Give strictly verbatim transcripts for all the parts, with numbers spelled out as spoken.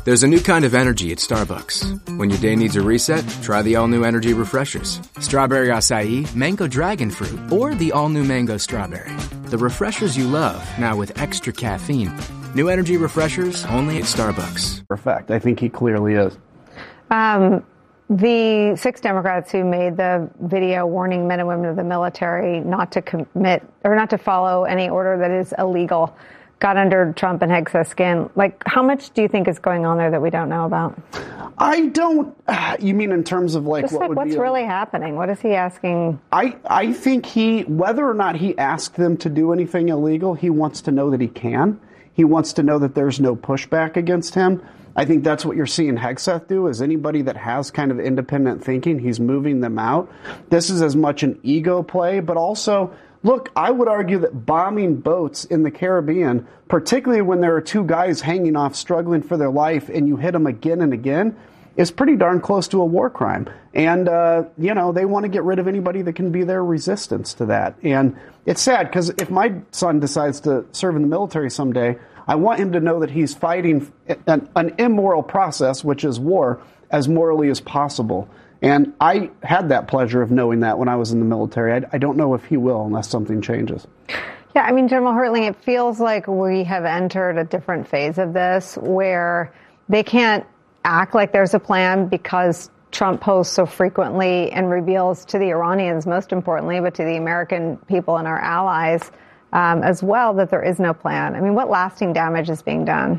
There's a new kind of energy at Starbucks. When your day needs a reset, try the all-new Energy Refreshers. Strawberry acai, mango dragon fruit, or the all-new mango strawberry. The refreshers you love, now with extra caffeine. New Energy Refreshers, only at Starbucks. Perfect. I think he clearly is. Um, the six Democrats who made the video warning men and women of the military not to commit or not to follow any order that is illegal got under Trump and Hegseth's skin. Like, how much do you think is going on there that we don't know about? I don't. Uh, you mean in terms of like Just what like would what's be a, really happening? What is he asking? I I think he, whether or not he asked them to do anything illegal, he wants to know that he can. He wants to know that there's no pushback against him. I think that's what you're seeing Hegseth do, is anybody that has kind of independent thinking, he's moving them out. This is as much an ego play, but also, look, I would argue that bombing boats in the Caribbean, particularly when there are two guys hanging off struggling for their life and you hit them again and again, is pretty darn close to a war crime. And, uh, you know, they want to get rid of anybody that can be their resistance to that. And it's sad because if my son decides to serve in the military someday, I want him to know that he's fighting an, an immoral process, which is war, as morally as possible. And I had that pleasure of knowing that when I was in the military. I, I don't know if he will unless something changes. Yeah, I mean, General Hertling, it feels like we have entered a different phase of this where they can't act like there's a plan because Trump posts so frequently and reveals to the Iranians, most importantly, but to the American people and our allies um, as well, that there is no plan. I mean, what lasting damage is being done?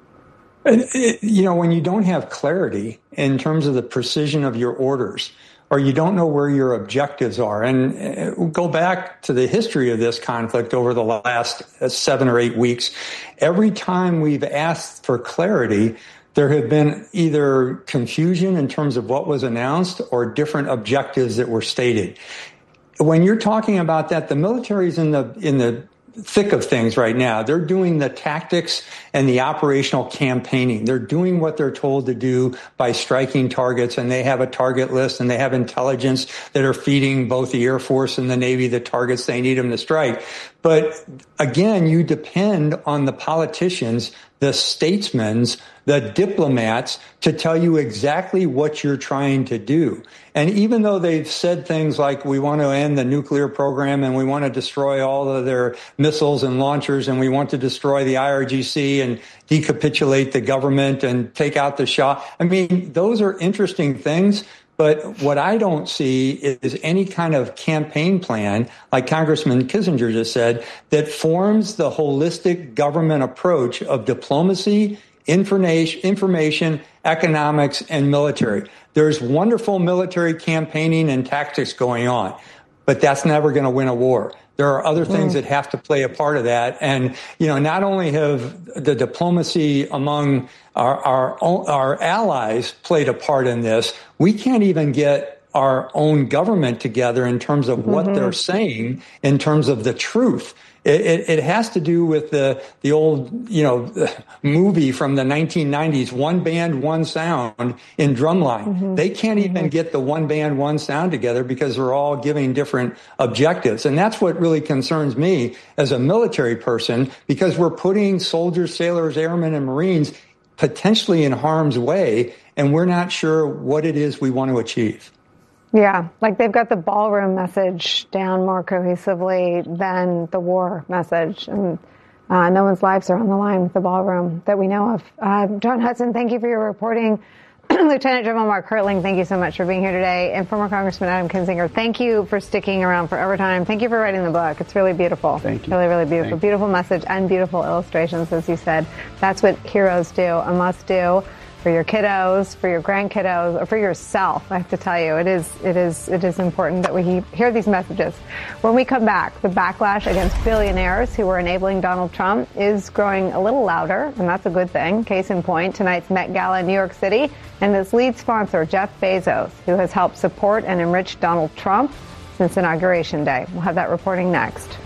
It, you know, when you don't have clarity in terms of the precision of your orders, or you don't know where your objectives are, and go back to the history of this conflict over the last seven or eight weeks, every time we've asked for clarity, there have been either confusion in terms of what was announced or different objectives that were stated. When you're talking about that, the military's in the in the thick of things right now. They're doing the tactics and the operational campaigning. They're doing what they're told to do by striking targets, and they have a target list, and they have intelligence that are feeding both the Air Force and the Navy the targets they need them to strike. But again, you depend on the politicians, the statesmen, the diplomats to tell you exactly what you're trying to do. And even though they've said things like, we want to end the nuclear program and we want to destroy all of their missiles and launchers and we want to destroy the I R G C and decapitulate the government and take out the Shah. I mean, those are interesting things. But what I don't see is any kind of campaign plan, like Congressman Kissinger just said, that forms the holistic government approach of diplomacy, information, information, economics, and military. There's wonderful military campaigning and tactics going on, but that's never going to win a war. There are other things mm. that have to play a part of that. And, you know, not only have the diplomacy among our, our, our allies played a part in this, we can't even get our own government together in terms of what mm-hmm. they're saying, in terms of the truth. It, it, it has to do with the the old, you know, movie from the nineteen nineties, One Band, One Sound in Drumline. Mm-hmm. They can't even mm-hmm. get the one band, one sound together because they're all giving different objectives. And that's what really concerns me as a military person, because we're putting soldiers, sailors, airmen, and Marines potentially in harm's way, and we're not sure what it is we want to achieve. Yeah, like they've got the ballroom message down more cohesively than the war message. And uh, no one's lives are on the line with the ballroom that we know of. Uh, John Hudson, thank you for your reporting. Lieutenant General Mark Hertling, thank you so much for being here today. And former Congressman Adam Kinzinger, thank you for sticking around for overtime. Thank you for writing the book. It's really beautiful. Thank you. Really, really beautiful. Thank beautiful message and beautiful illustrations, as you said. That's what heroes do, a must do. For your kiddos, for your grandkiddos, or for yourself, I have to tell you, it is it is it is important that we hear these messages. When we come back, the backlash against billionaires who are enabling Donald Trump is growing a little louder, and that's a good thing. Case in point, tonight's Met Gala in New York City, and its lead sponsor, Jeff Bezos, who has helped support and enrich Donald Trump since Inauguration Day. We'll have that reporting next.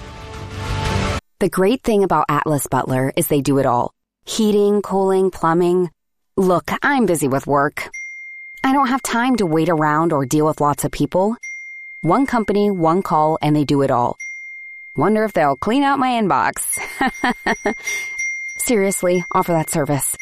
The great thing about Atlas Butler is they do it all. Heating, cooling, plumbing. Look, I'm busy with work. I don't have time to wait around or deal with lots of people. One company, one call, and they do it all. Wonder if they'll clean out my inbox. Seriously, offer that service.